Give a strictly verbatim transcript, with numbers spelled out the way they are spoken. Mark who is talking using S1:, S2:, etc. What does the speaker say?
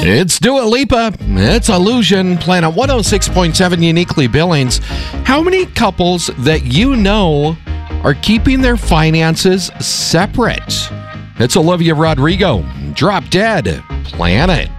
S1: It's Dua Lipa. It's Illusion. Planet one oh six point seven Uniquely Billings. How many couples that you know are keeping their finances separate? It's Olivia Rodrigo. Drop Dead Planet.